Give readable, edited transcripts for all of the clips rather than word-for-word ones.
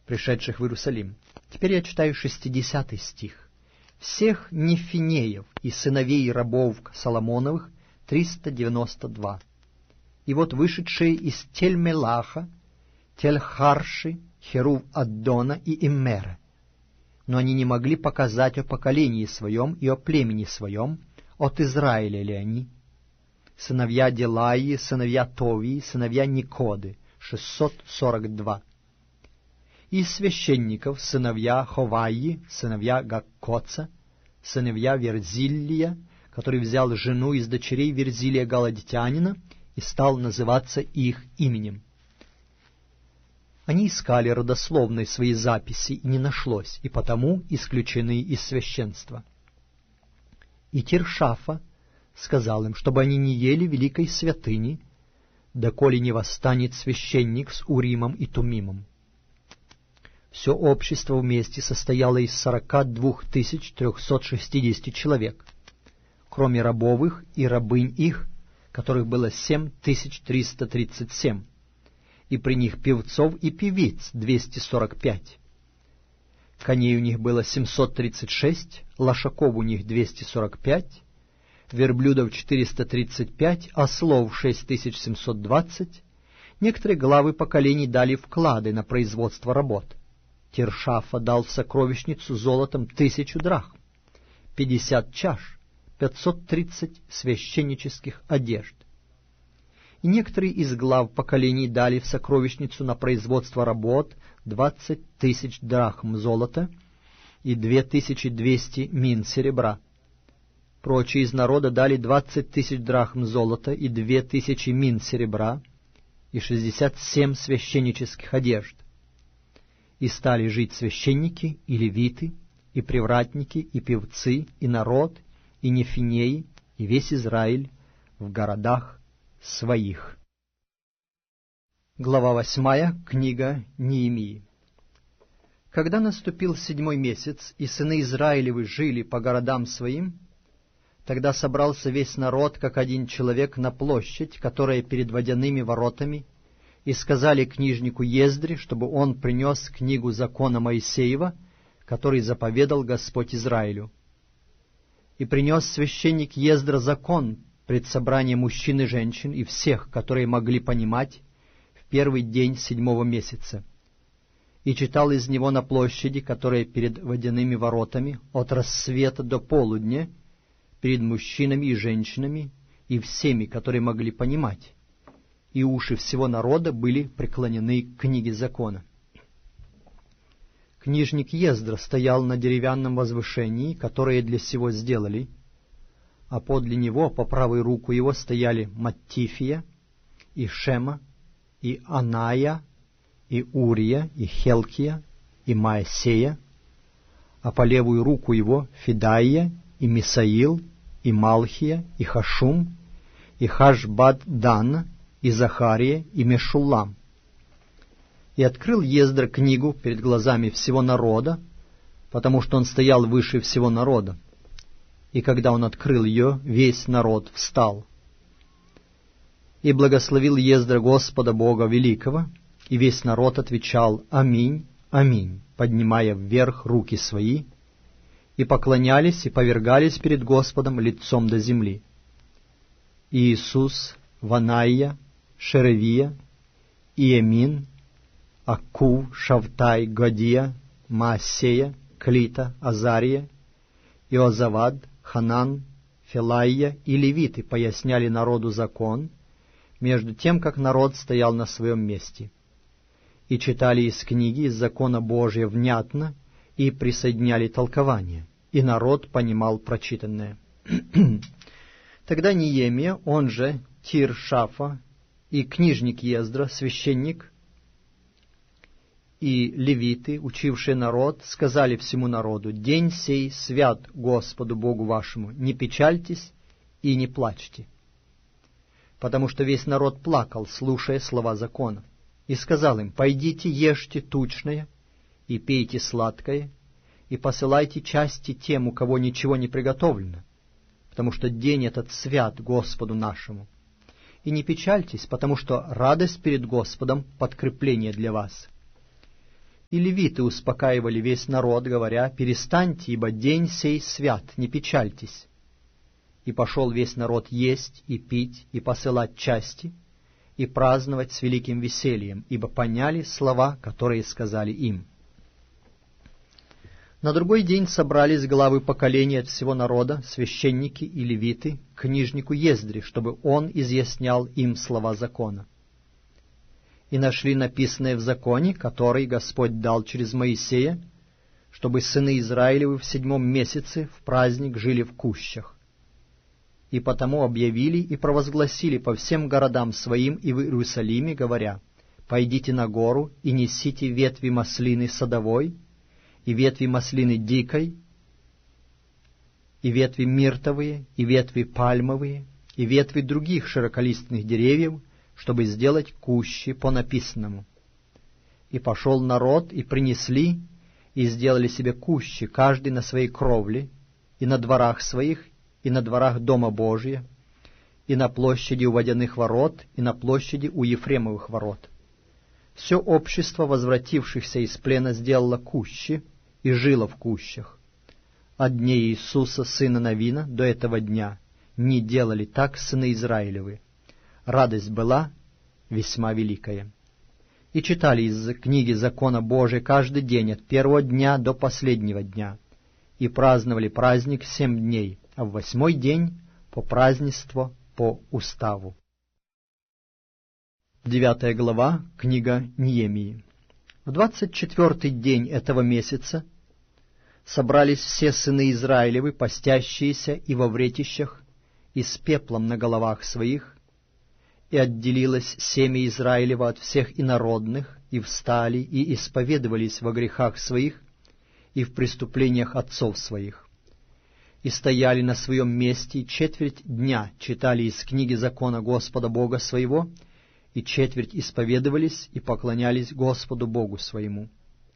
пришедших в Иерусалим. Теперь я читаю 60 стих. Всех нефинеев и сыновей рабов Соломоновых 392. И вот вышедшие из Тель-Мелаха, Тель-Харши, Херув-Аддона и Иммера. Но они не могли показать о поколении своем и о племени своем, от Израиля ли они. Сыновья Делаи, сыновья Товии, сыновья Никоды, 642. Из священников сыновья Ховаи, сыновья Гаккоца, сыновья Верзиллия, который взял жену из дочерей Верзилия Галадитянина и стал называться их именем. Они искали родословной свои записи, и не нашлось, и потому исключены из священства. И Тиршафа сказал им, чтобы они не ели великой святыни, доколе не восстанет священник с Уримом и Тумимом. Все общество вместе состояло из 42 360 человек, кроме рабовых и рабынь их, которых было 7337, и при них певцов и певиц 245. Коней у них было 736, лошаков у них 245, верблюдов 435, ослов 6720. Некоторые главы поколений дали вклады на производство работ. Тиршафа дал в сокровищницу золотом 1000 драхм, 50 чаш, 530 священнических одежд. И некоторые из глав поколений дали в сокровищницу на производство работ 20 000 драхм золота и 2200 мин серебра. Прочие из народа дали 20 000 драхм золота и 2000 мин серебра и 67 священнических одежд. И стали жить священники и левиты, и привратники, и певцы, и народ, и нефинеи, и весь Израиль в городах своих. Глава 8. Книга Неемии. Когда наступил 7-й месяц, и сыны Израилевы жили по городам своим, тогда собрался весь народ, как один человек, на площадь, которая перед водяными воротами, и сказали книжнику Ездре, чтобы он принес книгу закона Моисеева, который заповедал Господь Израилю. И принес священник Ездра закон пред собранием мужчин и женщин и всех, которые могли понимать, в первый день 7-го месяца. И читал из него на площади, которая перед водяными воротами, от рассвета до полудня, перед мужчинами и женщинами, и всеми, которые могли понимать. И уши всего народа были преклонены к книге закона. Книжник Ездра стоял на деревянном возвышении, которое для сего сделали, а подле него, по правой руку его, стояли Маттифия, и Шема, и Аная, и Урия, и Хелкия, и Маасея, а по левую руку его Фидаия, и Мисаил, и Малхия, и Хашум, и Хашбад-дан, и Захария, и Мешуллам. И открыл Ездра книгу перед глазами всего народа, потому что он стоял выше всего народа. И когда он открыл ее, весь народ встал. И благословил Ездра Господа Бога Великого, и весь народ отвечал «Аминь, аминь», поднимая вверх руки свои, и поклонялись и повергались перед Господом лицом до земли. И Иисус, Ванаия, Шеревия, Иемин, Аккув, Шавтай, Годия, Маасея, Клита, Азария, Иозавад, Ханан, Филаия и левиты поясняли народу закон, между тем, как народ стоял на своем месте, и читали из книги, из закона Божия внятно, и присоединяли толкование, и народ понимал прочитанное. Тогда Неемия, он же Тиршафа, и книжник Ездра, священник, и левиты, учившие народ, сказали всему народу: «День сей свят Господу Богу вашему, не печальтесь и не плачьте». Потому что весь народ плакал, слушая слова закона. И сказал им: «Пойдите, ешьте тучное, и пейте сладкое, и посылайте части тем, у кого ничего не приготовлено, потому что день этот свят Господу нашему. И не печальтесь, потому что радость перед Господом — подкрепление для вас. И левиты успокаивали весь народ, говоря: «Перестаньте, ибо день сей свят, не печальтесь». И пошел весь народ есть и пить, и посылать части, и праздновать с великим весельем, ибо поняли слова, которые сказали им. На другой день собрались главы поколений от всего народа, священники и левиты, к книжнику Ездре, чтобы он изъяснял им слова закона. И нашли написанное в законе, который Господь дал через Моисея, чтобы сыны Израилевы в 7 месяце в праздник жили в кущах. И потому объявили и провозгласили по всем городам своим и в Иерусалиме, говоря: «Пойдите на гору и несите ветви маслины садовой, и ветви маслины дикой, и ветви миртовые, и ветви пальмовые, и ветви других широколиственных деревьев, чтобы сделать кущи по написанному». И пошел народ, и принесли, и сделали себе кущи, каждый на своей кровле, и на дворах своих, и на дворах Дома Божия, и на площади у водяных ворот, и на площади у Ефремовых ворот. Все общество возвратившихся из плена сделало кущи и жило в кущах. От дней Иисуса, сына Навина, до этого дня не делали так сыны Израилевы. Радость была весьма великая. И читали из книги закона Божия каждый день от первого дня до последнего дня, и праздновали праздник 7 дней, а в 8-й день по празднеству по уставу. 9 глава, книга Неемии. В 24-й день этого месяца собрались все сыны Израилевы, постящиеся и во вретищах, и с пеплом на головах своих, и отделилось семя Израилева от всех инородных, и встали, и исповедовались во грехах своих и в преступлениях отцов своих. И стояли на своем месте, и четверть дня читали из книги закона Господа Бога своего, и четверть исповедовались и поклонялись Господу Богу своему.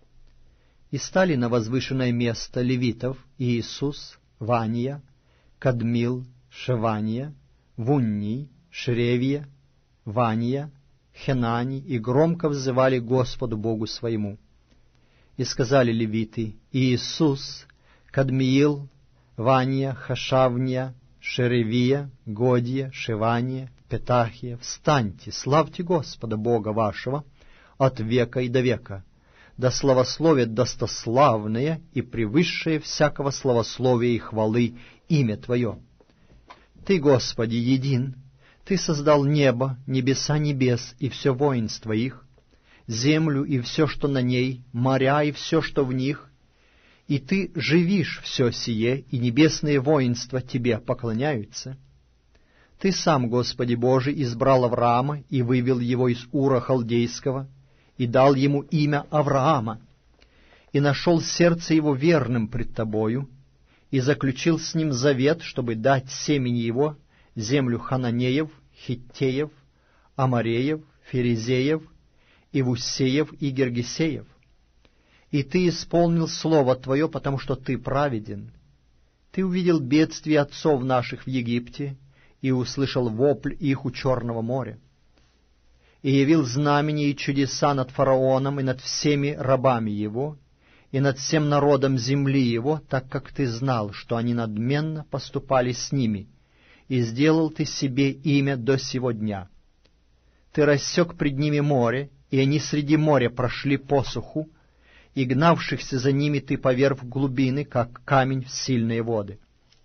И стали на возвышенное место левитов Иисус, Вания, Кадмил, Шевания, Вунний, Шревия, Вания, Хенани, и громко взывали Господу Богу своему. И сказали левиты: Иисус, Кадмиил, Вания, Хашавния, Шеревия, Годия, Шевания, Петахия, встаньте, славьте Господа Бога вашего от века и до века, да славословит достославное и превысшее всякого славословия и хвалы имя Твое. Ты, Господи, един, Ты создал небо, небеса небес и все воинство их, землю и все, что на ней, моря и все, что в них, и Ты живишь все сие, и небесные воинства Тебе поклоняются. Ты сам, Господи Божий, избрал Авраама и вывел его из Ура Халдейского, и дал ему имя Авраама, и нашел сердце его верным пред Тобою, и заключил с ним завет, чтобы дать семени его землю Хананеев, Хиттеев, Амореев, Ферезеев, Ивусеев и Гергесеев. И Ты исполнил слово Твое, потому что Ты праведен. Ты увидел бедствие отцов наших в Египте и услышал вопль их у Черного моря, и явил знамения и чудеса над фараоном и над всеми рабами его, и над всем народом земли его, так как Ты знал, что они надменно поступали с ними, и сделал Ты себе имя до сего дня. Ты рассек пред ними море, и они среди моря прошли по суху, и гнавшихся за ними Ты поверг в глубины, как камень в сильные воды.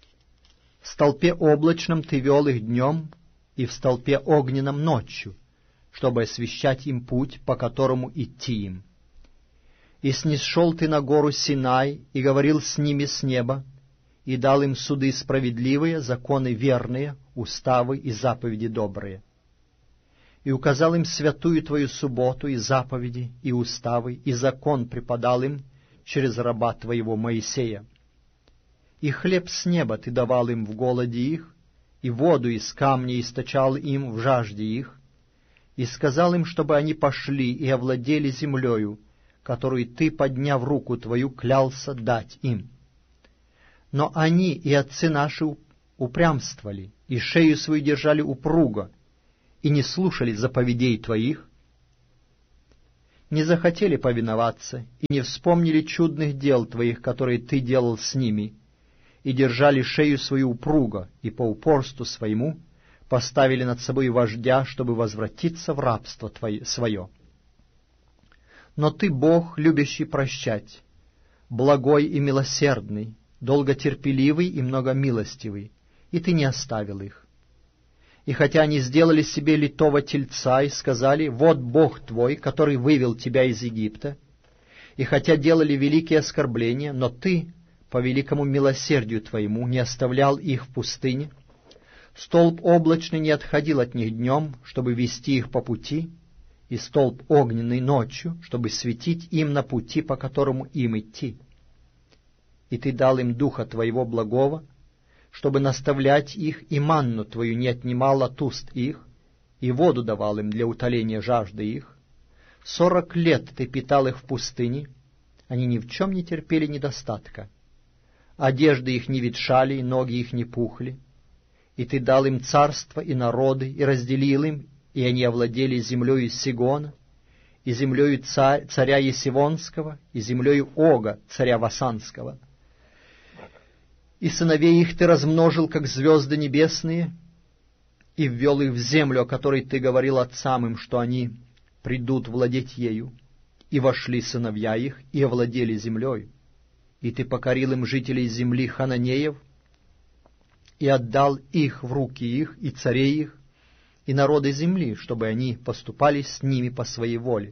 В столпе облачном Ты вел их днем, и в столпе огненном ночью, чтобы освещать им путь, по которому идти им. И снисшел Ты на гору Синай, и говорил с ними с неба, и дал им суды справедливые, законы верные, уставы и заповеди добрые. И указал им святую Твою субботу, и заповеди, и уставы, и закон преподал им через раба Твоего Моисея. И хлеб с неба Ты давал им в голоде их, и воду из камня источал им в жажде их, и сказал им, чтобы они пошли и овладели землею, которую Ты, подняв руку Твою, клялся дать им. Но они и отцы наши упрямствовали, и шею свою держали упруго, и не слушали заповедей Твоих, не захотели повиноваться и не вспомнили чудных дел Твоих, которые Ты делал с ними, и держали шею свою упруго, и по упорству своему поставили над собой вождя, чтобы возвратиться в рабство свое. Но Ты, Бог, любящий прощать, благой и милосердный, долготерпеливый и многомилостивый, и Ты не оставил их. И хотя они сделали себе литого тельца и сказали: «Вот Бог твой, который вывел тебя из Египта», и хотя делали великие оскорбления, но Ты, по великому милосердию Твоему, не оставлял их в пустыне, столб облачный не отходил от них днем, чтобы вести их по пути, и столб огненный ночью, чтобы светить им на пути, по которому им идти. И Ты дал им Духа Твоего благого, чтобы наставлять их, и манну Твою не отнимал от уст их, и воду давал им для утоления жажды их. 40 лет Ты питал их в пустыне, они ни в чем не терпели недостатка. Одежды их не ветшали, и ноги их не пухли. И Ты дал им царство и народы, и разделил им, и они овладели землею Сигона, и землею царя Есивонского, и землею Ога, царя Васанского. И сыновей их Ты размножил, как звезды небесные, и ввел их в землю, о которой Ты говорил отцам им, что они придут владеть ею. И вошли сыновья их, и овладели землею. И Ты покорил им жителей земли Хананеев, и отдал их в руки их, и царей их, и народы земли, чтобы они поступали с ними по своей воле.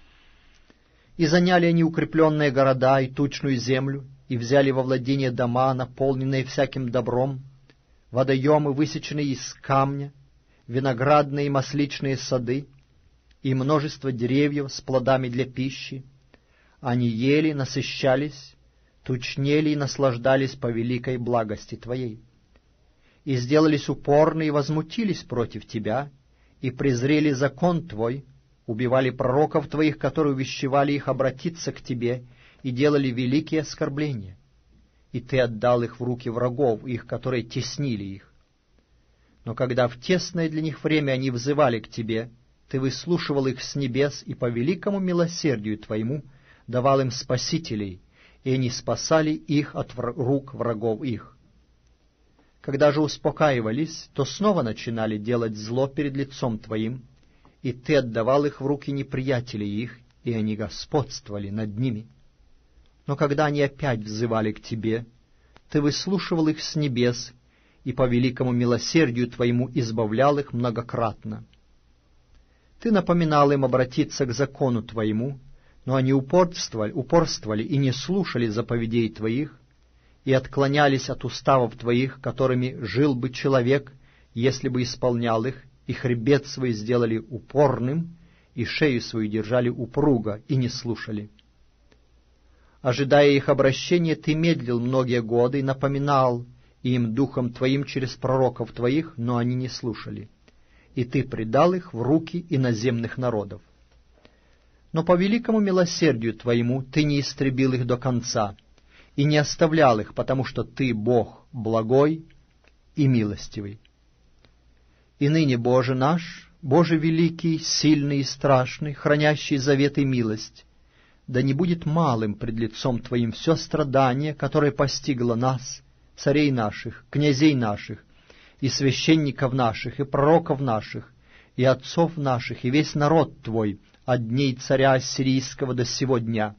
И заняли они укрепленные города и тучную землю, и взяли во владение дома, наполненные всяким добром, водоемы, высеченные из камня, виноградные и масличные сады, и множество деревьев с плодами для пищи. Они ели, насыщались, тучнели и наслаждались по великой благости Твоей. И сделались упорны и возмутились против Тебя, и презрели закон Твой, убивали пророков Твоих, которые увещевали их обратиться к Тебе, и делали великие оскорбления. И Ты отдал их в руки врагов их, которые теснили их. Но когда в тесное для них время они взывали к Тебе, Ты выслушивал их с небес, и по великому милосердию Твоему давал им спасителей, и они спасали их от рук врагов их. Когда же успокаивались, то снова начинали делать зло перед лицом Твоим, и Ты отдавал их в руки неприятелей их, и они господствовали над ними. Но когда они опять взывали к Тебе, Ты выслушивал их с небес, и по великому милосердию Твоему избавлял их многократно. Ты напоминал им обратиться к закону Твоему, но они упорствовали и не слушали заповедей Твоих, и отклонялись от уставов Твоих, которыми жил бы человек, если бы исполнял их, и хребет свой сделали упорным, и шею свою держали упруго, и не слушали. Ожидая их обращения, Ты медлил многие годы и напоминал им Духом Твоим через пророков Твоих, но они не слушали, и Ты предал их в руки иноземных народов. Но по великому милосердию Твоему Ты не истребил их до конца, и не оставлял их, потому что Ты, Бог, благой и милостивый. И ныне, Боже наш, Боже великий, сильный и страшный, хранящий завет и милость, да не будет малым пред лицом Твоим все страдание, которое постигло нас, царей наших, князей наших, и священников наших, и пророков наших, и отцов наших, и весь народ Твой, от дней царя Ассирийского до сего дня.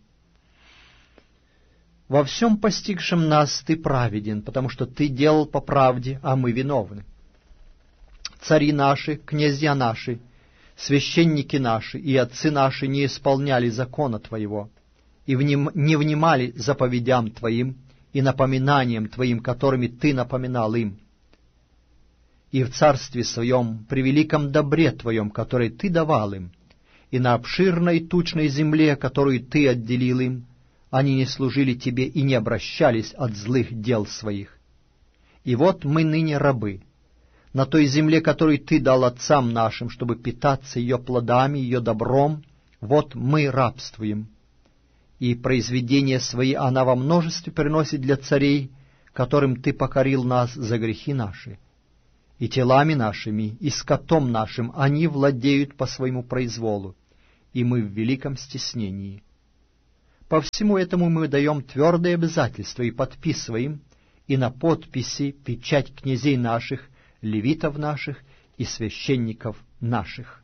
Во всем постигшем нас Ты праведен, потому что Ты делал по правде, а мы виновны. Цари наши, князья наши, священники наши и отцы наши не исполняли закона Твоего, и не внимали заповедям Твоим и напоминаниям Твоим, которыми Ты напоминал им. И в царстве Своем, при великом добре Твоем, который Ты давал им, и на обширной тучной земле, которую Ты отделил им, они не служили Тебе и не обращались от злых дел своих. И вот мы ныне рабы, на той земле, которую Ты дал отцам нашим, чтобы питаться ее плодами, ее добром, вот мы рабствуем. И произведения свои она во множестве приносит для царей, которым Ты покорил нас за грехи наши. И телами нашими, и скотом нашим они владеют по своему произволу, и мы в великом стеснении. По всему этому мы даем твердые обязательства и подписываем, и на подписи печать князей наших, левитов наших и священников наших».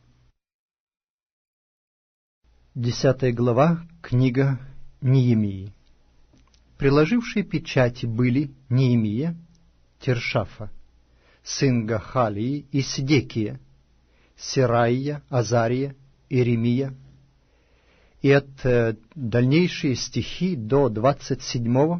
10 глава, книга Неемии. Приложившие печати были Неемия, Тиршафа, сын Гахалии, и Седекия, Сераия, Азария, Иеремия. И от дальнейшие стихи до 27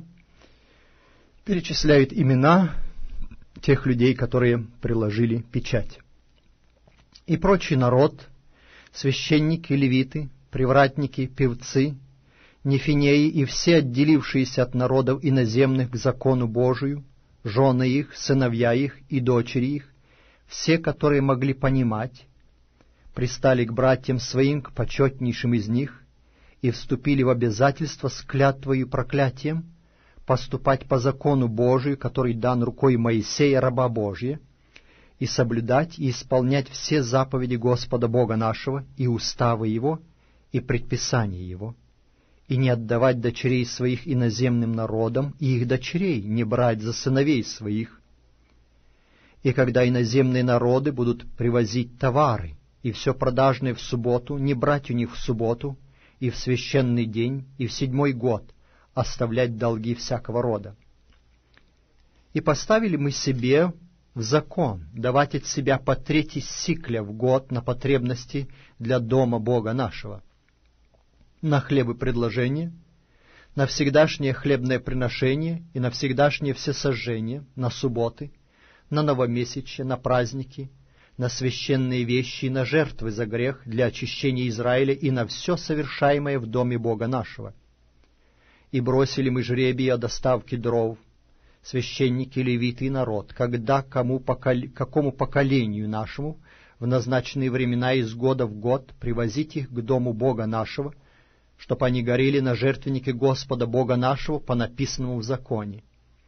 перечисляют имена тех людей, которые приложили печать. И прочий народ, священники, левиты, привратники, певцы, нефинеи и все отделившиеся от народов иноземных к закону Божию, жены их, сыновья их и дочери их, все, которые могли понимать, пристали к братьям своим, к почетнейшим из них, и вступили в обязательство с клятвою и проклятием поступать по закону Божию, который дан рукой Моисея, раба Божия, и соблюдать и исполнять все заповеди Господа Бога нашего, и уставы Его, и предписания Его, и не отдавать дочерей своих иноземным народам, и их дочерей не брать за сыновей своих. И когда иноземные народы будут привозить товары, и все продажное в субботу, не брать у них в субботу, и в священный день, и в 7-й год оставлять долги всякого рода. И поставили мы себе в закон давать от себя по 3 сикля в год на потребности для дома Бога нашего, на хлебопредложение, на всегдашнее хлебное приношение и на всегдашнее всесожжение, на субботы, на новомесячье, на праздники, на священные вещи и на жертвы за грех для очищения Израиля и на все совершаемое в доме Бога нашего. И бросили мы жребий о доставке дров, священники, левиты и народ, когда какому поколению нашему в назначенные времена из года в год привозить их к дому Бога нашего, чтоб они горели на жертвеннике Господа Бога нашего по написанному в законе.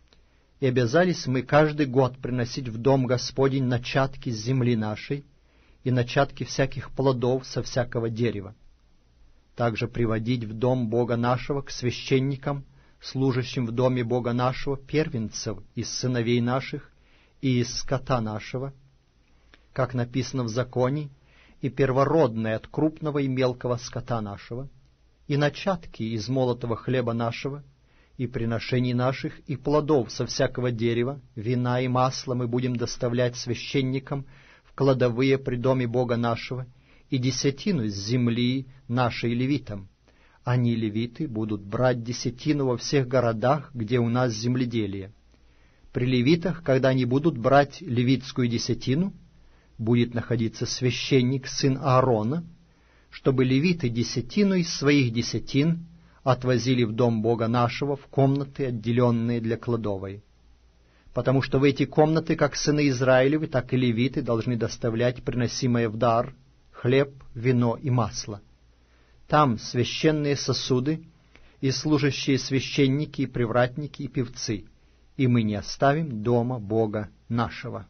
И обязались мы каждый год приносить в дом Господень начатки с земли нашей и начатки всяких плодов со всякого дерева. Также приводить в дом Бога нашего к священникам, служащим в доме Бога нашего, первенцев из сыновей наших и из скота нашего, как написано в законе, и первородное от крупного и мелкого скота нашего, и начатки из молотого хлеба нашего, и приношений наших, и плодов со всякого дерева, вина и масла мы будем доставлять священникам в кладовые при доме Бога нашего, и 10 с земли нашей левитам. Они, левиты, будут брать 10 во всех городах, где у нас земледелие. При левитах, когда они будут брать левитскую 10, будет находиться священник, сын Аарона, чтобы левиты 10 из своих 10 отвозили в дом Бога нашего в комнаты, отделенные для кладовой. Потому что в эти комнаты, как сыны Израилевы, так и левиты должны доставлять приносимое в дар хлеб, вино и масло. Там священные сосуды и служащие священники, и привратники, и певцы, и мы не оставим дома Бога нашего.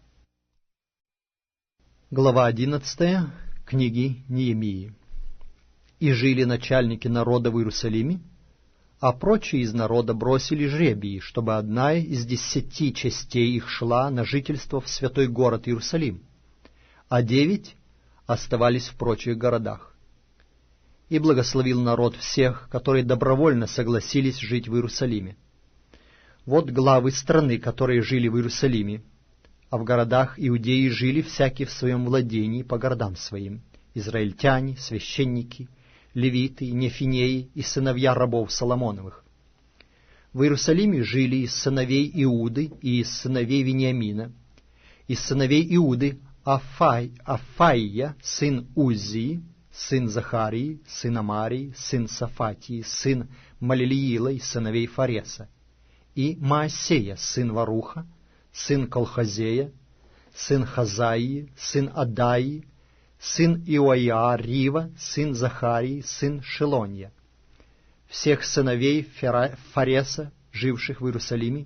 Глава 11 книги Неемии. И жили начальники народа в Иерусалиме, а прочие из народа бросили жребии, чтобы одна из 10 частей их шла на жительство в святой город Иерусалим, а 9 оставались в прочих городах. И благословил народ всех, которые добровольно согласились жить в Иерусалиме. Вот главы страны, которые жили в Иерусалиме, а в городах Иудеи жили всякий в своем владении по городам своим: израильтяне, священники, левиты, нефинеи и сыновья рабов Соломоновых. В Иерусалиме жили из сыновей Иуды и из сыновей Вениамина. Из сыновей Иуды Афаия, сын Уззии, сын Захарии, сын Амарии, сын Сафатии, сын Малилиила из сыновей Фареса, и Маасея, сын Варуха, сын Колхозея, сын Хазаии, сын Адаии, сын Иоиарива, сын Захарии, сын Шелонья. Всех сыновей Фареса, живших в Иерусалиме,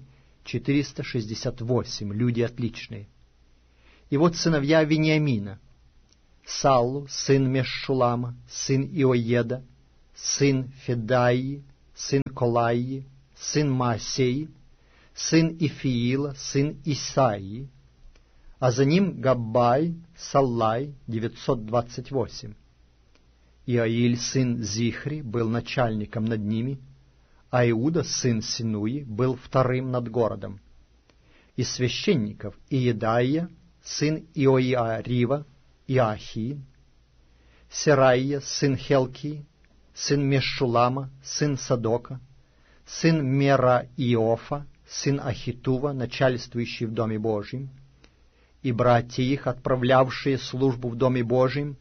468, люди отличные. И вот сыновья Вениамина: Саллу, сын Мешшулама, сын Иоеда, сын Федаии, сын Колаии, сын Маасеи, сын Ифиила, сын Исаии, а за ним Габбай, Саллай, 928. Иаиль, сын Зихри, был начальником над ними, а Иуда, сын Синуи, был вторым над городом. Из священников Иедаия, сын Иоиарива, Иахи, Сераия, сын Хелкии, сын Мешшулама, сын Садока, сын Мераиофа, сын Ахитува, начальствующий в Доме Божьем, и братья их, отправлявшие службу в Доме Божьем,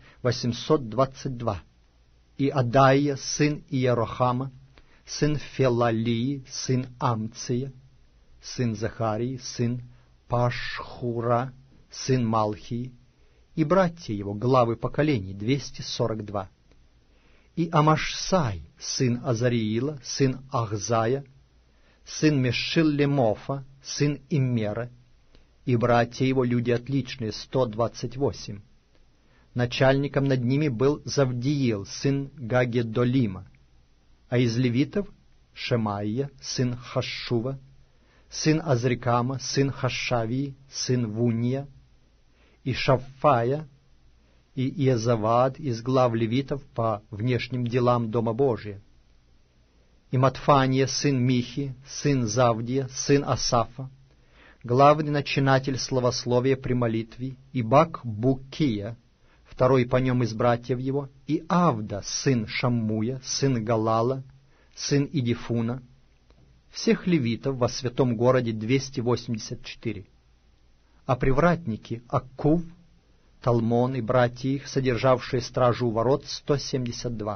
822, и Адаия, сын Иерохама, сын Фелалии, сын Амция, сын Захарии, сын Пашхура, сын Малхии, и братья его, главы поколений, 242. И Амашсай, сын Азариила, сын Ахзая, сын Мешиллемофа, сын Иммера, и братья его, люди отличные, 128. Начальником над ними был Завдиил, сын Гагедолима, а из левитов Шемаия, сын Хашшува, сын Азрикама, сын Хашавии, сын Вунья, и Шаффая, и Иезавад из глав левитов по внешним делам Дома Божия, и Матфания, сын Михи, сын Завдия, сын Асафа, главный начинатель словословия при молитве, и Бак-Букия, второй по нем из братьев его, и Авда, сын Шаммуя, сын Галала, сын Идифуна, всех левитов во святом городе 284, а привратники Аккув, Талмон и братья их, содержавшие стражу у ворот, 172.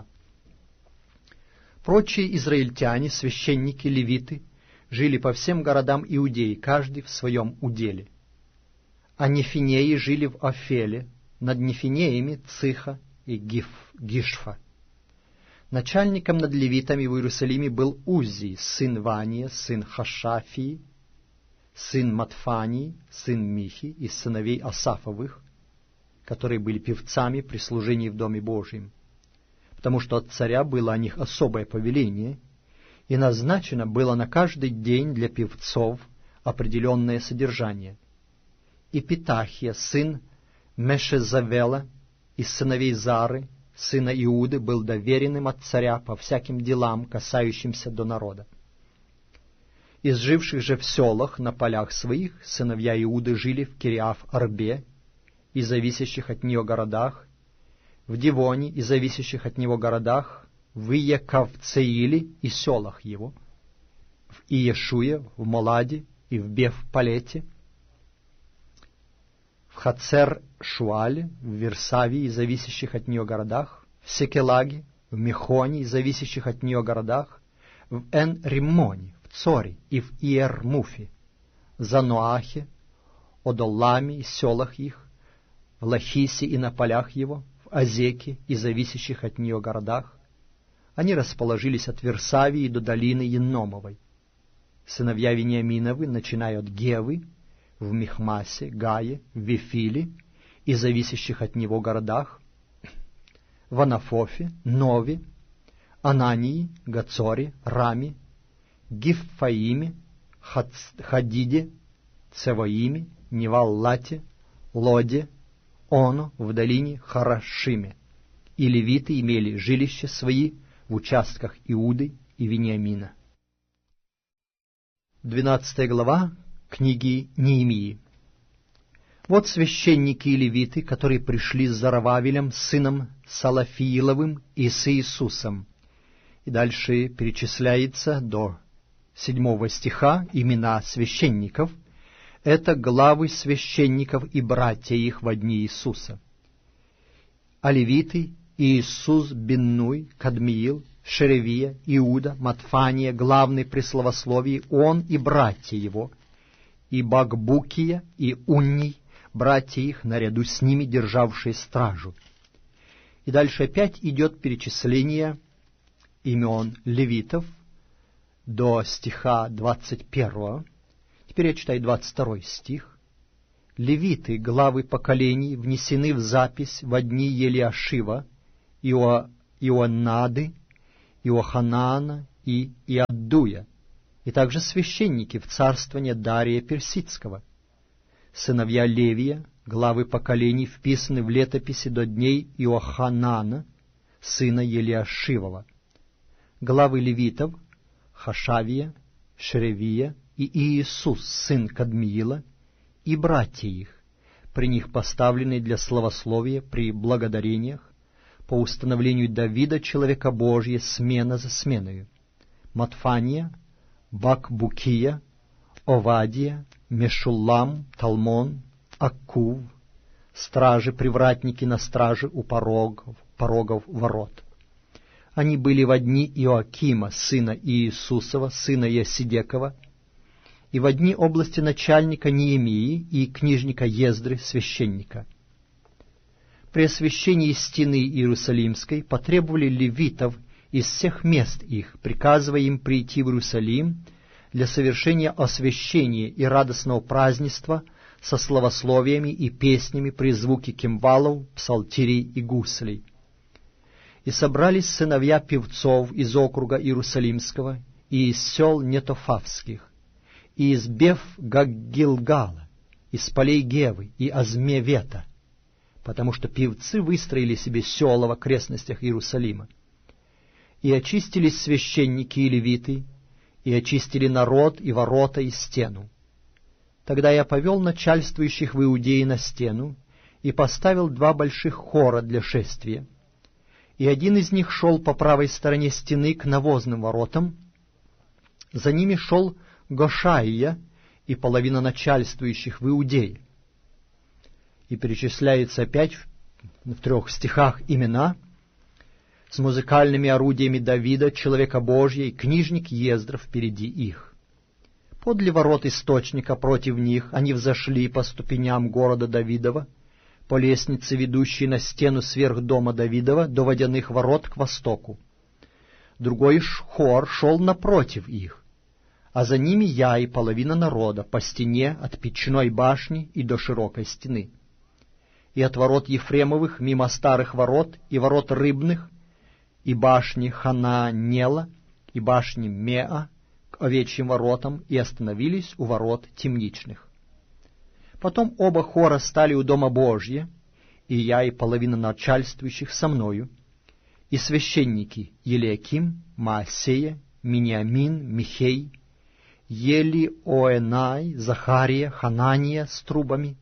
Прочие израильтяне, священники, левиты, жили по всем городам Иудеи, каждый в своем уделе. А нефинеи жили в Афеле, над нефинеями Циха и Гишфа. Начальником над левитами в Иерусалиме был Узи, сын Вания, сын Хашафии, сын Матфании, сын Михи, из сыновей Асафовых, которые были певцами при служении в Доме Божьем, потому что от царя было о них особое повеление, и назначено было на каждый день для певцов определенное содержание. И Питахия, сын Мешезавела, из сыновей Зары, сына Иуды, был доверенным от царя по всяким делам, касающимся до народа. Из живших же в селах на полях своих сыновья Иуды жили в Кириаф-Арбе и зависящих от нее городах, в Дивоне и зависящих от него городах, в Иекавцеиле и селах его, в Иешуе, в Моладе и в Бев-Палете, в Хацер-Шуале, в Версавии и зависящих от нее городах, в Секелаге, в Мехоне и зависящих от нее городах, в Эн-Риммоне, в Цоре и в Иер-Муфе, в Заноахе, Одолламе и селах их, в Лахисе и на полях его, в Азеке и зависящих от нее городах. Они расположились от Версавии до долины Еномовой. Сыновья Вениаминовы, начиная от Гевы, в Михмасе, Гае, в Вифиле и зависящих от него городах, в Анафофе, Нове, Анании, Гацоре, Раме, Гиффаиме, Хадиде, Цеваиме, Неваллате, Лоде, Оно, в долине Харашиме. И левиты имели жилища свои в участках Иуды и Вениамина. 12 глава книги Неемии. Вот священники и левиты, которые пришли с Зарававелем, сыном Салафииловым и с Иисусом. И дальше перечисляется до 7 стиха имена священников. Это главы священников и братья их во дни Иисуса. А левиты — Иисус, Биннуй, Кадмиил, Шеревия, Иуда, Матфания, главный при словословии, он и братья его, и Бакбукия, и Унний, братья их, наряду с ними державшие стражу. И дальше опять идет перечисление имен левитов до стиха 21. Теперь я читаю 22 стих. Левиты, главы поколений, внесены в запись во дни Елиашива, Ионады, Иоханаана и Иаддуя, и также священники в царствование Дария Персидского. Сыновья Левия, главы поколений, вписаны в летописи до дней Иоханана, сына Елиашивова. Главы левитов — Хашавия, Шеревия и Иисус, сын Кадмиила, и братья их, при них поставленные для славословия при благодарениях, по установлению Давида, человека Божия, смена за сменою: Матфания, Бакбукия, Овадия, Мешуллам, Талмон, Аккув, стражи-привратники на страже у порогов ворот. Они были во дни Иоакима, сына Иисусова, сына Ясидекова, и во дни области начальника Неемии и книжника Ездры, священника. При освящении стены Иерусалимской потребовали левитов из всех мест их, приказывая им прийти в Иерусалим для совершения освящения и радостного празднества со славословиями и песнями при звуке кимвалов, псалтирей и гуслей. И собрались сыновья певцов из округа Иерусалимского и из сел Нетофавских, и из Беф-Гаггилгала, из полей Гевы и Азмевета, потому что певцы выстроили себе села в окрестностях Иерусалима. И очистились священники и левиты, и очистили народ и ворота и стену. Тогда я повел начальствующих в Иудее на стену и поставил 2 больших хора для шествия. И один из них шел по правой стороне стены к навозным воротам, за ними шел Гошаия и половина начальствующих в Иудее. И перечисляется опять в 3 стихах имена с музыкальными орудиями Давида, человека Божия, и книжник Ездра впереди их. Подле ворот источника против них они взошли по ступеням города Давидова, по лестнице, ведущей на стену сверх дома Давидова, до водяных ворот к востоку. Другой хор шел напротив их, а за ними я и половина народа по стене от печной башни и до широкой стены. И от ворот Ефремовых мимо старых ворот и ворот рыбных, и башни Хананела, и башни Меа к овечьим воротам, и остановились у ворот темничных. Потом оба хора стали у дома Божья, и я и половина начальствующих со мною, и священники Елиаким, Маасея, Миниамин, Михей, Елиоэнай, Захария, Ханания с трубами,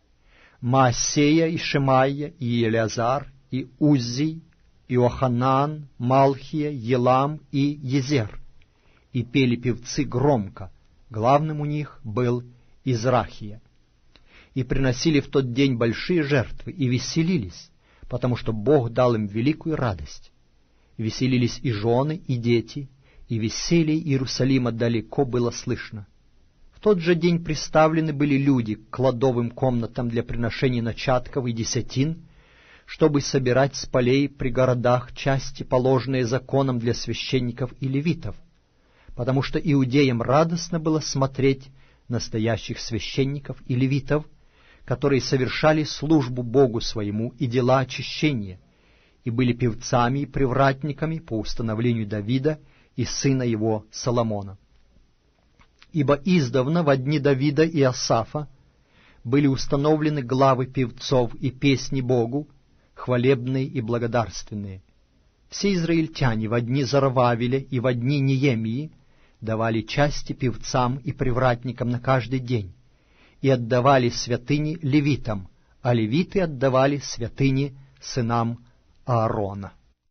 Маасея и Шемайя, и Елиазар, и Уззий, Иоханан, Малхия, Елам и Езер. И пели певцы громко, главным у них был Израхия. И приносили в тот день большие жертвы, и веселились, потому что Бог дал им великую радость. Веселились и жены, и дети, и веселье Иерусалима далеко было слышно. В тот же день приставлены были люди к кладовым комнатам для приношений начатков и десятин, чтобы собирать с полей при городах части, положенные законом для священников и левитов, потому что иудеям радостно было смотреть настоящих священников и левитов, которые совершали службу Богу своему и дела очищения, и были певцами и привратниками по установлению Давида и сына его Соломона. Ибо издавна во дни Давида и Асафа были установлены главы певцов и песни Богу, хвалебные и благодарственные. Все израильтяне во дни Зарававеля и во дни Неемии давали части певцам и привратникам на каждый день, и отдавали святыни левитам, а левиты отдавали святыни сынам Аарона.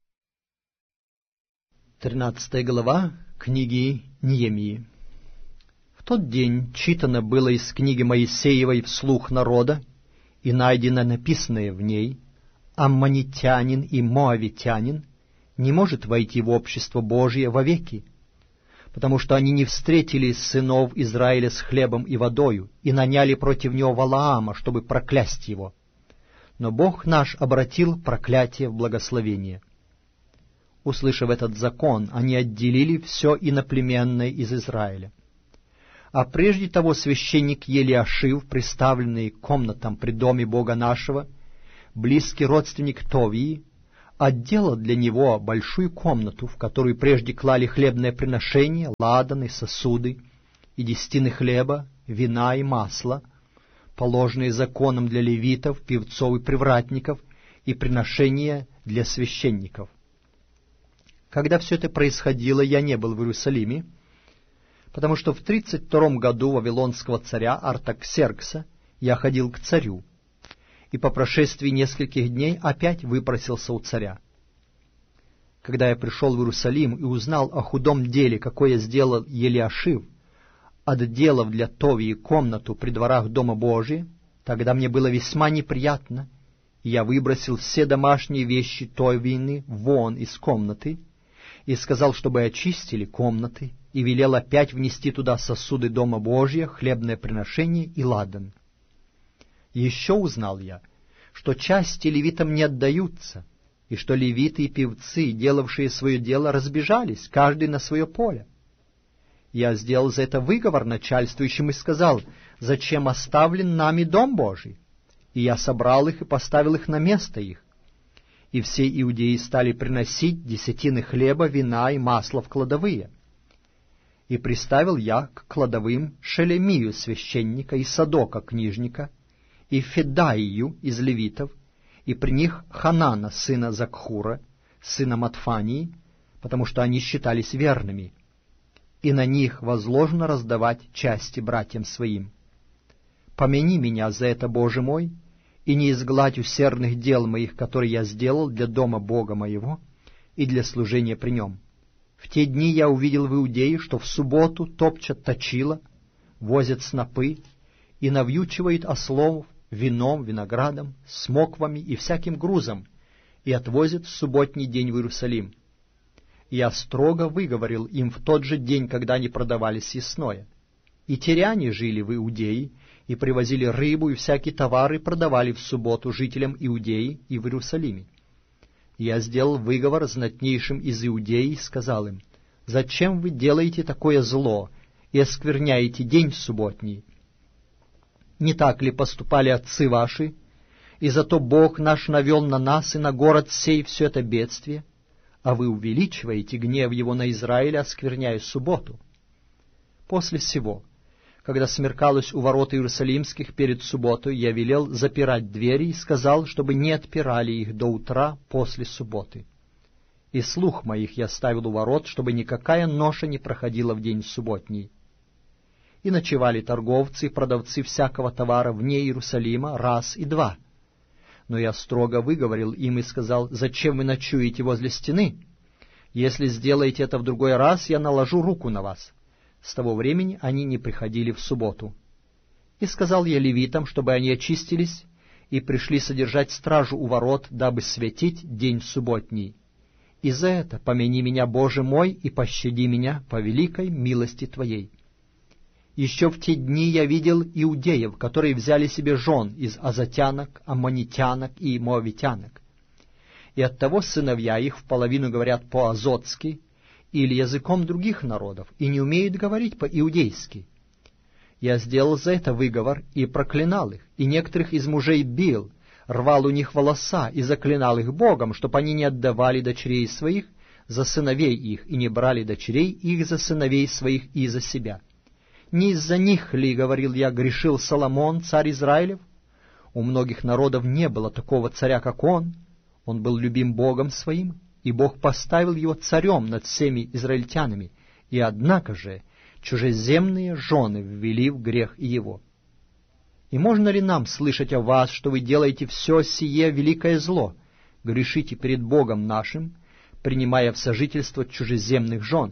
13 глава книги Неемии. В тот день читано было из книги Моисеевой вслух народа, и найдено написанное в ней: «Аммонитянин и моавитянин не может войти в общество Божие вовеки, потому что они не встретили сынов Израиля с хлебом и водою и наняли против него Валаама, чтобы проклясть его. Но Бог наш обратил проклятие в благословение». Услышав этот закон, они отделили все иноплеменное из Израиля. А прежде того священник Елиашив, приставленный к комнатам при доме Бога нашего, близкий родственник Товии, отделал для него большую комнату, в которую прежде клали хлебное приношение, ладаны, сосуды, и десятины хлеба, вина и масла, положенные законом для левитов, певцов и привратников, и приношения для священников. Когда все это происходило, я не был в Иерусалиме, потому что в 32 году вавилонского царя Артаксеркса я ходил к царю, и по прошествии нескольких дней опять выпросился у царя. Когда я пришел в Иерусалим и узнал о худом деле, какое сделал Елиашив, отделав для Товии комнату при дворах Дома Божия, тогда мне было весьма неприятно, и я выбросил все домашние вещи Товиины вон из комнаты, и сказал, чтобы очистили комнаты, и велел опять внести туда сосуды Дома Божия, хлебное приношение и ладан. Еще узнал я, что части левитам не отдаются, и что левиты и певцы, делавшие свое дело, разбежались, каждый на свое поле. Я сделал за это выговор начальствующим и сказал, зачем оставлен нами Дом Божий? И я собрал их и поставил их на место их. И все иудеи стали приносить десятины хлеба, вина и масла в кладовые. И приставил я к кладовым Шелемию священника и Садока книжника, и Федаию из левитов, и при них Ханана, сына Закхура, сына Матфании, потому что они считались верными, и на них возложено раздавать части братьям своим. Помяни меня за это, Боже мой, и не изгладь усердных дел моих, которые я сделал для дома Бога моего и для служения при нем. В те дни я увидел в Иудее, что в субботу топчат точила, возят снопы и навьючивают ослов вином, виноградом, смоквами и всяким грузом, и отвозят в субботний день в Иерусалим. Я строго выговорил им в тот же день, когда они продавали съестное. И тиряне жили в Иудее, и привозили рыбу и всякие товары, продавали в субботу жителям Иудеи и в Иерусалиме. Я сделал выговор знатнейшим из Иудеи и сказал им, «Зачем вы делаете такое зло и оскверняете день субботний? Не так ли поступали отцы ваши, и зато Бог наш навел на нас и на город сей все это бедствие, а вы увеличиваете гнев его на Израиле, оскверняя субботу?» После всего, когда смеркалось у ворот Иерусалимских перед субботой, я велел запирать двери и сказал, чтобы не отпирали их до утра после субботы. И слух моих я ставил у ворот, чтобы никакая ноша не проходила в день субботний. И ночевали торговцы и продавцы всякого товара вне Иерусалима раз и два. Но я строго выговорил им и сказал, «Зачем вы ночуете возле стены? Если сделаете это в другой раз, я наложу руку на вас». С того времени они не приходили в субботу. И сказал я левитам, чтобы они очистились и пришли содержать стражу у ворот, дабы светить день субботний. И за это помяни меня, Боже мой, и пощади меня по великой милости Твоей. Еще в те дни я видел иудеев, которые взяли себе жен из азотянок, аммонитянок и моавитянок. И оттого сыновья их вполовину говорят по-азотски, или языком других народов, и не умеют говорить по-иудейски. Я сделал за это выговор и проклинал их, и некоторых из мужей бил, рвал у них волоса и заклинал их Богом, чтоб они не отдавали дочерей своих за сыновей их, и не брали дочерей их за сыновей своих и за себя. Не из-за них ли, говорил я, грешил Соломон, царь Израилев? У многих народов не было такого царя, как он был любим Богом своим, и Бог поставил его царем над всеми израильтянами, и однако же чужеземные жены ввели в грех и его. И можно ли нам слышать о вас, что вы делаете все сие великое зло, грешите перед Богом нашим, принимая в сожительство чужеземных жен?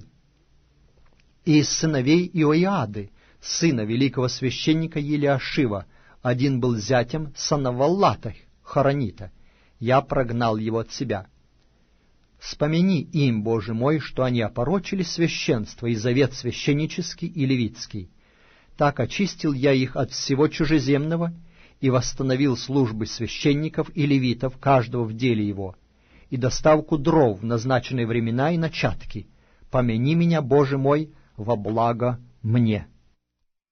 И из сыновей Иоиады, сына великого священника Елиашива, один был зятем Санаваллата Хоронита, я прогнал его от себя. Вспомини им, Боже мой, что они опорочили священство и завет священнический и левитский. Так очистил я их от всего чужеземного и восстановил службы священников и левитов, каждого в деле его, и доставку дров в назначенные времена и начатки. Помяни меня, Боже мой, во благо мне».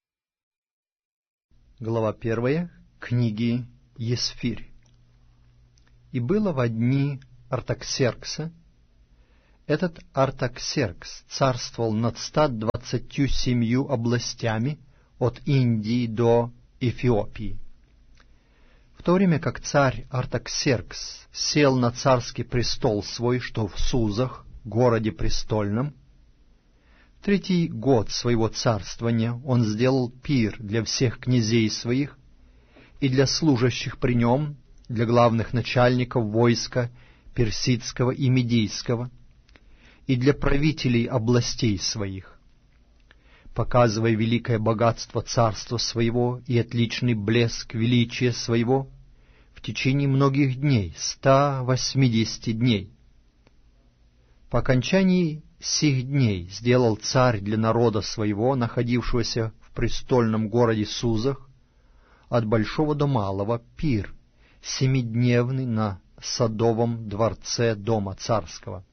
Глава 1 книги Есфирь. И было во дни Артаксеркса. Этот Артаксеркс царствовал над 127 областями от Индии до Эфиопии. В то время как царь Артаксеркс сел на царский престол свой, что в Сузах, городе престольном, в 3-й год своего царствования он сделал пир для всех князей своих и для служащих при нем, для главных начальников войска персидского и медийского, и для правителей областей своих, показывая великое богатство царства своего и отличный блеск величия своего в течение многих дней, 180 дней. По окончании сих дней сделал царь для народа своего, находившегося в престольном городе Сузах, от большого до малого, пир 7-дневный на садовом дворце дома царского.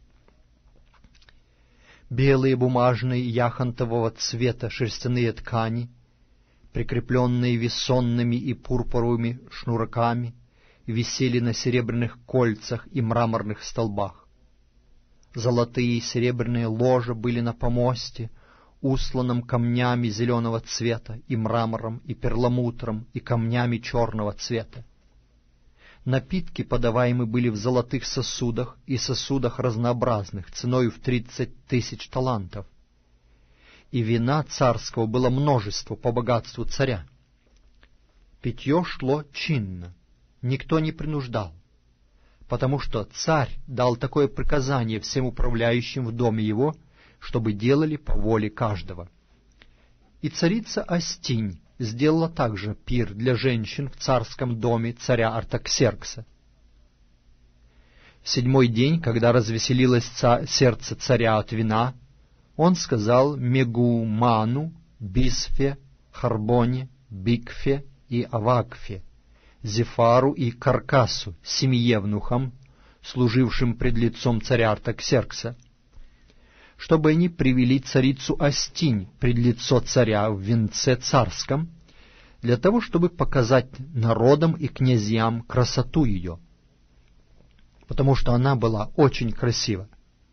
Белые бумажные яхонтового цвета шерстяные ткани, прикрепленные весонными и пурпуровыми шнурками, висели на серебряных кольцах и мраморных столбах. Золотые и серебряные ложа были на помосте, устланном камнями зеленого цвета, и мрамором, и перламутром, и камнями черного цвета. Напитки подаваемы были в золотых сосудах и сосудах разнообразных, ценою в 30 000 талантов. И вина царского было множество по богатству царя. Питье шло чинно, никто не принуждал, потому что царь дал такое приказание всем управляющим в доме его, чтобы делали по воле каждого. И царица Астинь сделала также пир для женщин в царском доме царя Артаксеркса. В 7-й день, когда развеселилось сердце царя от вина, он сказал Мегуману, Бисфе, Харбоне, Бикфе и Авакфе, Зефару и Каркасу, 7 евнухам, служившим пред лицом царя Артаксеркса, чтобы они привели царицу Астинь пред лицо царя в венце царском, для того, чтобы показать народам и князьям красоту ее, потому что она была очень красива.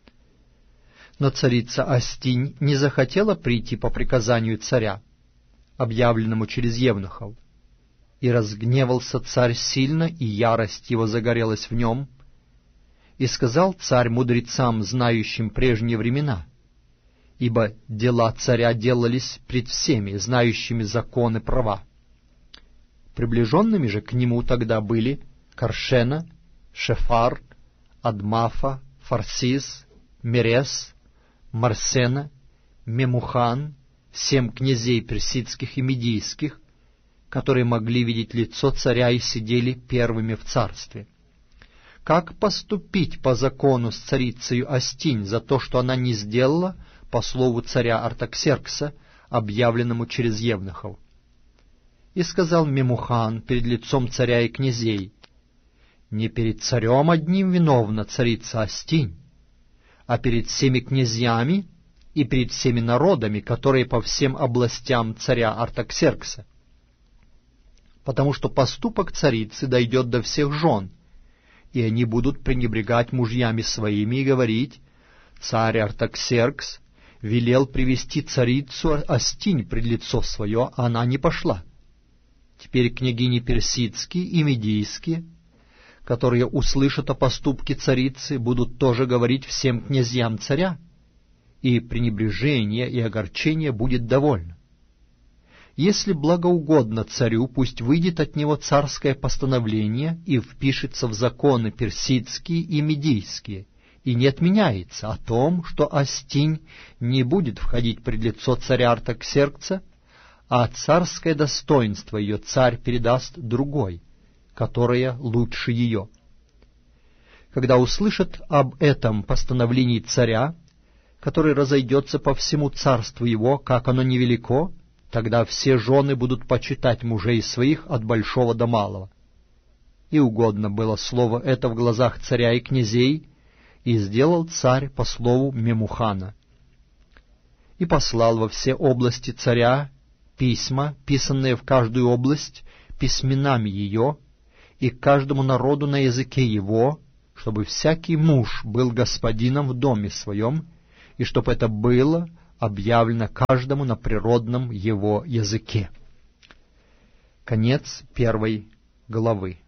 Но царица Астинь не захотела прийти по приказанию царя, объявленному через евнухов, и разгневался царь сильно, и ярость его загорелась в нем. И сказал царь мудрецам, знающим прежние времена, ибо дела царя делались пред всеми, знающими законы права. Приближенными же к нему тогда были Каршена, Шефар, Адмафа, Фарсис, Мерес, Марсена, Мемухан, 7 князей персидских и медийских, которые могли видеть лицо царя и сидели первыми в царстве. Как поступить по закону с царицею Астинь за то, что она не сделала по слову царя Артаксеркса, объявленному через евнухов? И сказал Мемухан перед лицом царя и князей: не перед царем одним виновна царица Астинь, а перед всеми князьями и перед всеми народами, которые по всем областям царя Артаксеркса. Потому что поступок царицы дойдет до всех жен, и они будут пренебрегать мужьями своими и говорить: царь Артаксеркс велел привести царицу Астинь пред лицо свое, а она не пошла. Теперь княгини персидские и медийские, которые услышат о поступке царицы, будут тоже говорить всем князьям царя, и пренебрежение и огорчение будет довольно. Если благоугодно царю, пусть выйдет от него царское постановление и впишется в законы персидские и медийские, и не отменяется о том, что Астинь не будет входить пред лицо царя Артаксеркса, а царское достоинство ее царь передаст другой, которая лучше ее. Когда услышат об этом постановлении царя, который разойдется по всему царству его, как оно невелико, тогда все жены будут почитать мужей своих от большого до малого. И угодно было слово это в глазах царя и князей, и сделал царь по слову Мемухана. И послал во все области царя письма, писанные в каждую область, письменами ее, и к каждому народу на языке его, чтобы всякий муж был господином в доме своем, и чтобы это было объявлено каждому на природном его языке». Конец 1 главы.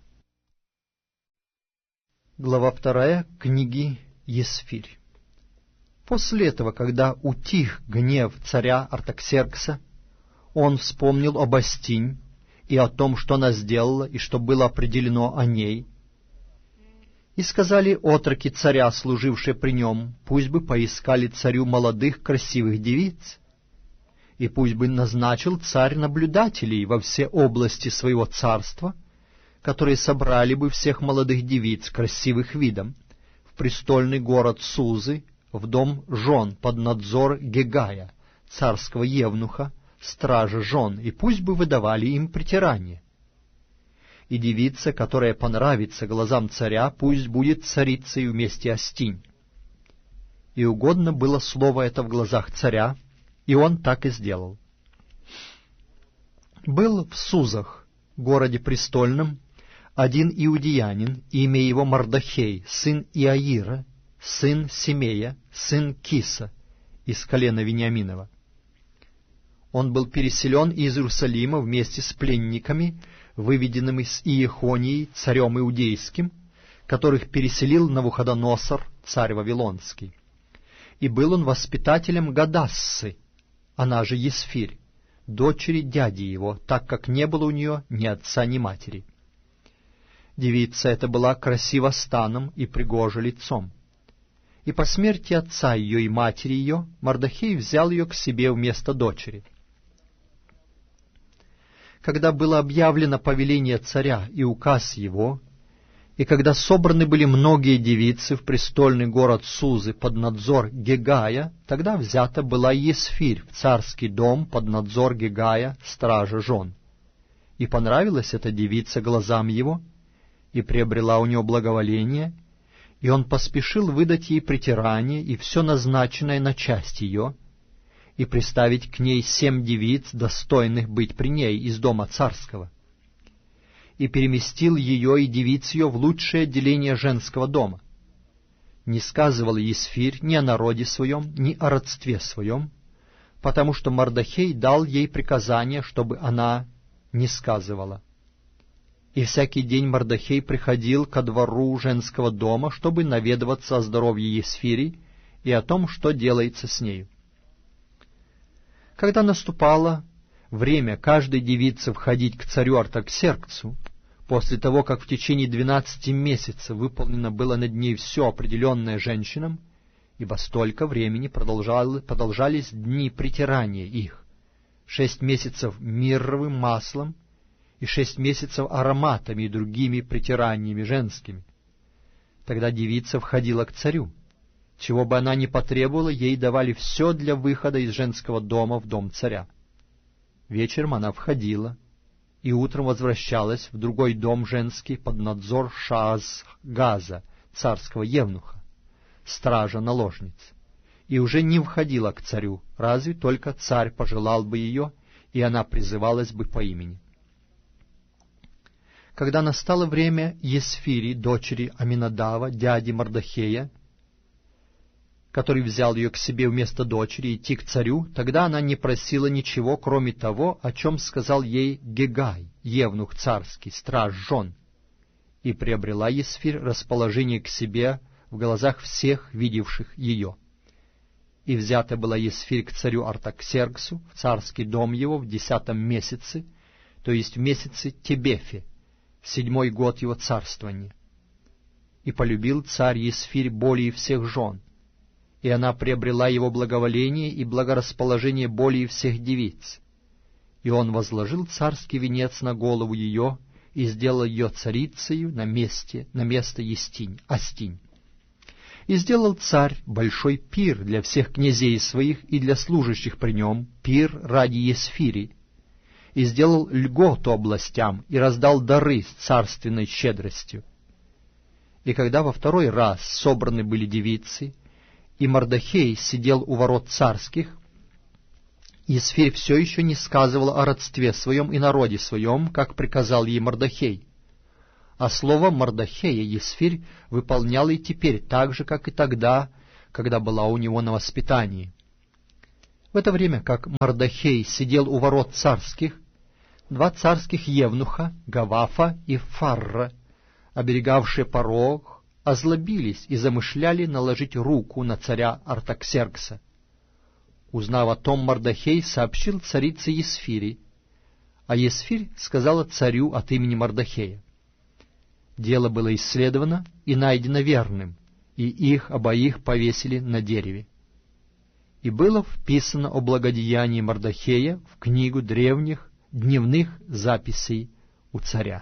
Глава 2 книги Есфирь. После этого, когда утих гнев царя Артаксеркса, он вспомнил об Астинь и о том, что она сделала, и что было определено о ней. И сказали отроки царя, служившие при нем, пусть бы поискали царю молодых красивых девиц, и пусть бы назначил царь наблюдателей во все области своего царства, которые собрали бы всех молодых девиц красивых видом в престольный город Сузы, в дом жен под надзор Гегая, царского евнуха, стража жен, и пусть бы выдавали им притирание. И девица, которая понравится глазам царя, пусть будет царицей вместе Астинь. И угодно было слово это в глазах царя, и он так и сделал. Был в Сузах, городе престольном, один иудеянин, имя его Мардохей, сын Иаира, сын Симея, сын Киса, из колена Вениаминова. Он был переселен из Иерусалима вместе с пленниками, выведенными с Иехонией, царем иудейским, которых переселил Навуходоносор, царь Вавилонский. И был он воспитателем Гадассы, она же Есфирь, дочери дяди его, так как не было у нее ни отца, ни матери. Девица эта была красива станом и пригожа лицом. И по смерти отца ее и матери ее Мардохей взял ее к себе вместо дочери. Когда было объявлено повеление царя и указ его, и когда собраны были многие девицы в престольный город Сузы под надзор Гегая, тогда взята была Есфирь в царский дом под надзор Гегая, стража жен. И понравилась эта девица глазам его, и приобрела у него благоволение, и он поспешил выдать ей притирание и все назначенное на часть ее, и приставить к ней 7 девиц, достойных быть при ней из дома царского. И переместил ее и девиц ее в лучшее отделение женского дома. Не сказывал Есфирь ни о народе своем, ни о родстве своем, потому что Мардохей дал ей приказание, чтобы она не сказывала. И всякий день Мардохей приходил ко двору женского дома, чтобы наведываться о здоровье Есфири и о том, что делается с нею. Когда наступало время каждой девице входить к царю Артаксерксу, после того, как в течение 12 месяцев выполнено было над ней все определенное женщинам, ибо столько времени продолжались дни притирания их, 6 месяцев мирровым маслом и 6 месяцев ароматами и другими притираниями женскими. Тогда девица входила к царю. Чего бы она ни потребовала, ей давали все для выхода из женского дома в дом царя. Вечером она входила, и утром возвращалась в другой дом женский под надзор Шааз-Газа, царского евнуха, стража наложниц, и уже не входила к царю, разве только царь пожелал бы ее, и она призывалась бы по имени. Когда настало время Есфири, дочери Аминадава, дяди Мардохея, который взял ее к себе вместо дочери, идти к царю, тогда она не просила ничего, кроме того, о чем сказал ей Гегай, евнух царский, страж жен, и приобрела Есфирь расположение к себе в глазах всех, видевших ее. И взята была Есфирь к царю Артаксерксу в царский дом его в 10 месяце, то есть в месяце Тебефе, 7 год его царствования. И полюбил царь Есфирь более всех жен, и она приобрела его благоволение и благорасположение более всех девиц. И он возложил царский венец на голову ее и сделал ее царицею на место Астинь. И сделал царь большой пир для всех князей своих и для служащих при нем, пир ради Есфири, и сделал льготу областям и раздал дары с царственной щедростью. И когда во 2 раз собраны были девицы, и Мардохей сидел у ворот царских, Есфирь все еще не сказывала о родстве своем и народе своем, как приказал ей Мордохей. А слово Мордохея Есфирь выполняла и теперь так же, как и тогда, когда была у него на воспитании. В это время, как Мордохей сидел у ворот царских, 2 царских евнуха, Гавафа и Фарра, оберегавшие порог, озлобились и замышляли наложить руку на царя Артаксеркса. Узнав о том, Мордохей сообщил царице Есфири, а Есфирь сказала царю от имени Мордохея. Дело было исследовано и найдено верным, и их обоих повесили на дереве. И было вписано о благодеянии Мордохея в книгу древних дневных записей у царя.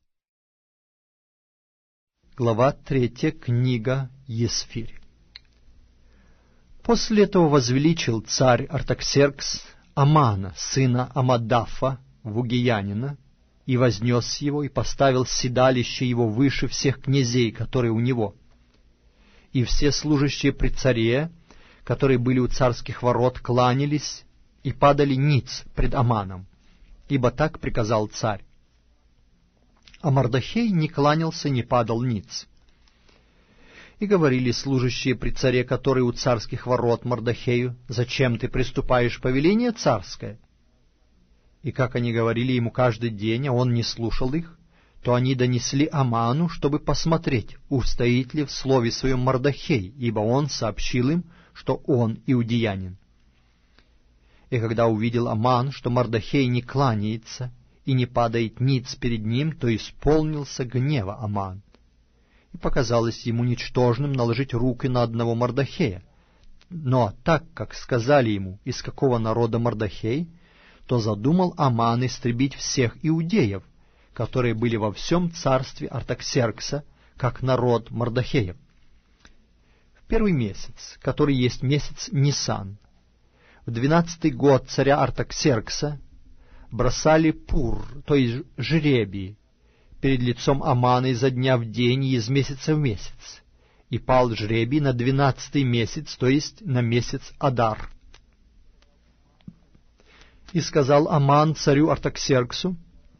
Глава 3. Книга Есфирь. После этого возвеличил царь Артаксеркс Амана, сына Амадафа, вугиянина, и вознес его, и поставил седалище его выше всех князей, которые у него. И все служащие при царе, которые были у царских ворот, кланялись и падали ниц пред Аманом, ибо так приказал царь. А Мордохей не кланялся, не падал ниц. И говорили служащие при царе, которые у царских ворот, Мордохею: «Зачем ты приступаешь повеление царское?» И как они говорили ему каждый день, а он не слушал их, то они донесли Аману, чтобы посмотреть, устоит ли в слове своем Мордохей, ибо он сообщил им, что он иудеянин. И когда увидел Аман, что Мордохей не кланяется и не падает ниц перед ним, то исполнился гнева Аман. И показалось ему ничтожным наложить руки на одного Мордохея. Но так как сказали ему, из какого народа Мордохей, то задумал Аман истребить всех иудеев, которые были во всем царстве Артаксеркса, как народ Мордохеев. В первый месяц, который есть месяц Нисан, в 12-й год царя Артаксеркса, бросали пур, то есть жребий, перед лицом Амана изо дня в день и из месяца в месяц, и пал жребий на 12-й месяц, то есть на месяц Адар. И сказал Аман царю Артаксерксу: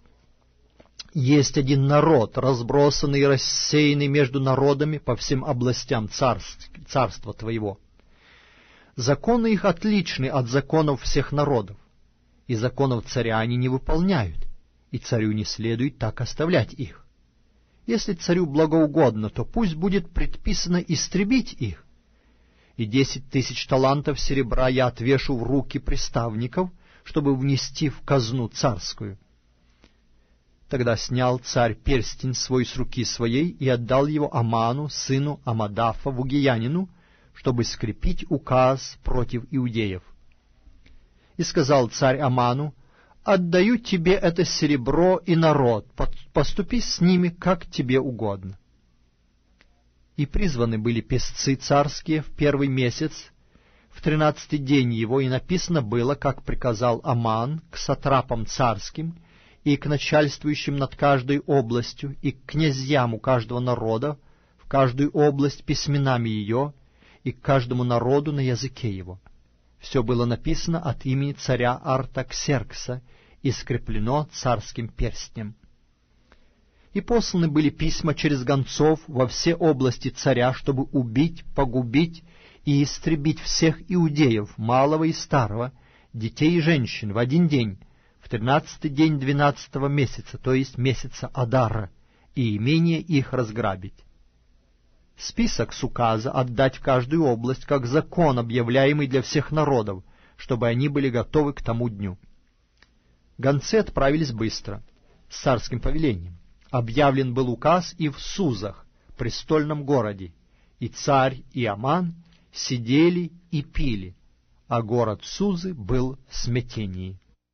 «Есть один народ, разбросанный и рассеянный между народами по всем областям царства твоего. Законы их отличны от законов всех народов, и законов царя они не выполняют, и царю не следует так оставлять их. Если царю благоугодно, то пусть будет предписано истребить их, и 10 000 талантов серебра я отвешу в руки приставников, чтобы внести в казну царскую». Тогда снял царь перстень свой с руки своей и отдал его Аману, сыну Амадафа, вугиянину, чтобы скрепить указ против иудеев. И сказал царь Аману: «Отдаю тебе это серебро и народ, поступи с ними, как тебе угодно». И призваны были песцы царские в первый месяц, в 13-й день его, и написано было, как приказал Аман, к сатрапам царским и к начальствующим над каждой областью, и к князьям у каждого народа, в каждую область письменами ее, и к каждому народу на языке его. Все было написано от имени царя Артаксеркса и скреплено царским перстнем. И посланы были письма через гонцов во все области царя, чтобы убить, погубить и истребить всех иудеев, малого и старого, детей и женщин, в один день, в 13-й день 12-го месяца, то есть месяца Адара, и имение их разграбить. Список с указа отдать в каждую область, как закон, объявляемый для всех народов, чтобы они были готовы к тому дню. Гонцы отправились быстро, с царским повелением. Объявлен был указ и в Сузах, престольном городе, и царь, и Аман сидели и пили, а город Сузы был в смятении.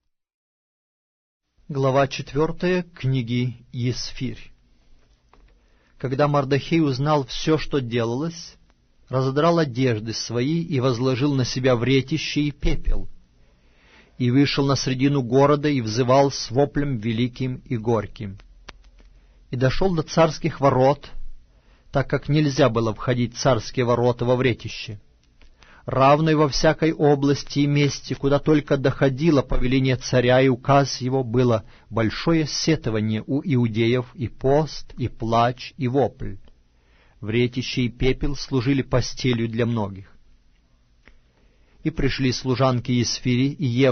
Глава 4 книги Есфирь. Когда Мордохей узнал все, что делалось, разодрал одежды свои и возложил на себя вретище и пепел, и вышел на средину города и взывал с воплем великим и горьким. И дошел до царских ворот, так как нельзя было входить в царские ворота во вретище. равной во всякой области и месте, куда только доходило повеление царя и указ его, было большое сетование у иудеев, и пост, и плач, и вопль. Вретище и пепел служили постелью для многих. И пришли служанки Есфири и